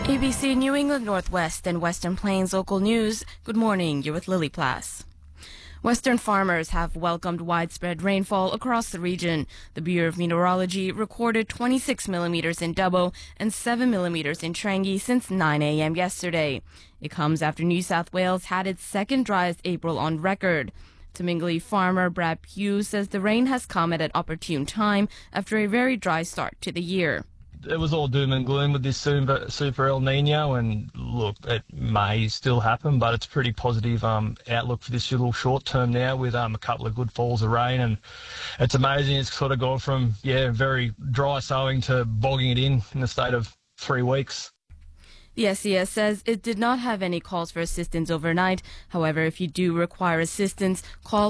ABC New England Northwest and Western Plains local news. Good morning, you're with Lily Plass. Western farmers have welcomed widespread rainfall across the region. The Bureau of Meteorology recorded 26 millimeters in Dubbo and 7 millimeters in Trangie since 9 a.m. yesterday. It comes after New South Wales had its second driest April on record. Temingli farmer Brad Pugh says the rain has come at an opportune time after a very dry start to the year. It was all doom and gloom with this super El Nino, and look, it may still happen, but it's a pretty positive outlook for this little short term now with a couple of good falls of rain, and it's amazing. It's sort of gone from, very dry sowing to bogging it in the state of 3 weeks. The SES says it did not have any calls for assistance overnight. However, if you do require assistance, call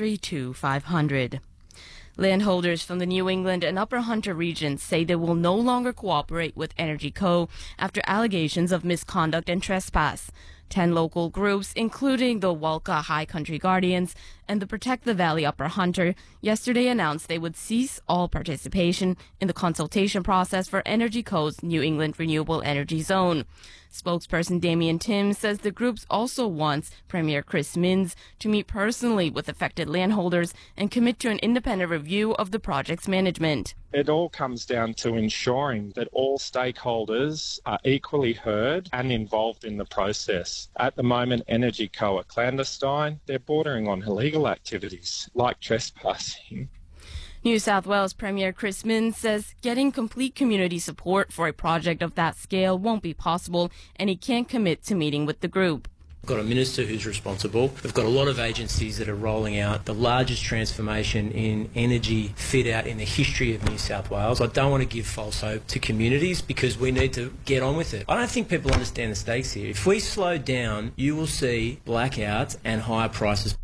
132-500. Landholders from the New England and Upper Hunter regions say they will no longer cooperate with Energy Co. after allegations of misconduct and trespass. 10 local groups, including the Walka High Country Guardians and the Protect the Valley Upper Hunter, yesterday announced they would cease all participation in the consultation process for Energy Co.'s New England Renewable Energy Zone. Spokesperson Damian Tim says the groups also wants Premier Chris Minns to meet personally with affected landholders and commit to an independent review of the project's management. It all comes down to ensuring that all stakeholders are equally heard and involved in the process. At the moment, Energy Co. are clandestine. They're bordering on illegal activities like trespassing. New South Wales Premier Chris Minns says getting complete community support for a project of that scale won't be possible, and he can't commit to meeting with the group. We've got a minister who's responsible. We've got a lot of agencies that are rolling out the largest transformation in energy fit out in the history of New South Wales. I don't want to give false hope to communities because we need to get on with it. I don't think people understand the stakes here. If we slow down, you will see blackouts and higher prices.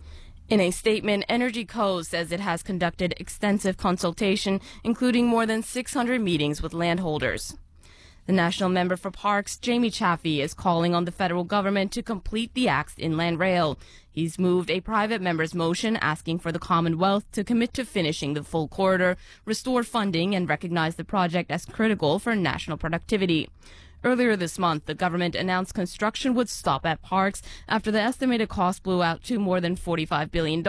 In a statement, Energy Co. says it has conducted extensive consultation, including more than 600 meetings with landholders. The National Member for Parks, Jamie Chaffee, is calling on the federal government to complete the Axed Inland Rail. He's moved a private member's motion asking for the Commonwealth to commit to finishing the full corridor, restore funding, and recognize the project as critical for national productivity. Earlier this month, the government announced construction would stop at Parks after the estimated cost blew out to more than $45 billion.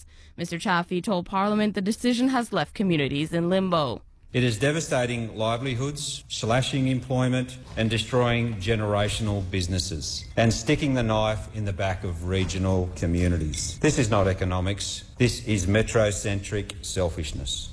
Mr. Chaffee told Parliament the decision has left communities in limbo. It is devastating livelihoods, slashing employment and destroying generational businesses and sticking the knife in the back of regional communities. This is not economics. This is metrocentric selfishness.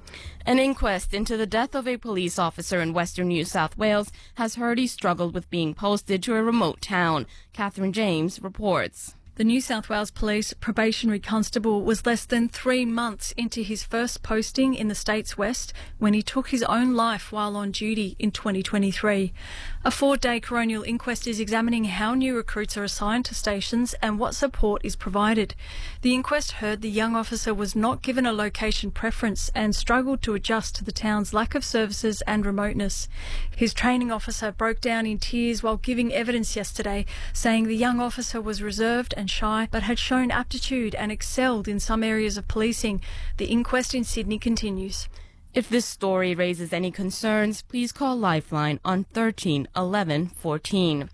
An inquest into the death of a police officer in western New South Wales has heard he struggled with being posted to a remote town. Catherine James reports. The New South Wales Police probationary constable was less than 3 months into his first posting in the state's west when he took his own life while on duty in 2023. A 4-day coronial inquest is examining how new recruits are assigned to stations and what support is provided. The inquest heard the young officer was not given a location preference and struggled to adjust to the town's lack of services and remoteness. His training officer broke down in tears while giving evidence yesterday, saying the young officer was reserved and shy but had shown aptitude and excelled in some areas of policing. The inquest in Sydney continues. If this story raises any concerns, please call Lifeline on 13 11 14.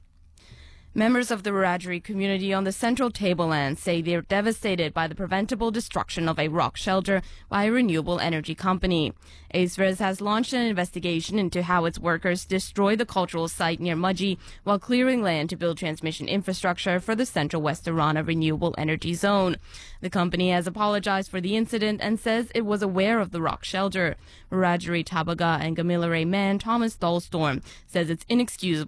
Members of the Wiradjuri community on the Central Tablelands say they're devastated by the preventable destruction of a rock shelter by a renewable energy company. ASRES has launched an investigation into how its workers destroy the cultural site near Mudgee while clearing land to build transmission infrastructure for the Central West Arana Renewable Energy Zone. The company has apologized for the incident and says it was aware of the rock shelter. Wiradjuri Tabaga and Gamilaraay man Thomas Dahlstorm says it's inexcusable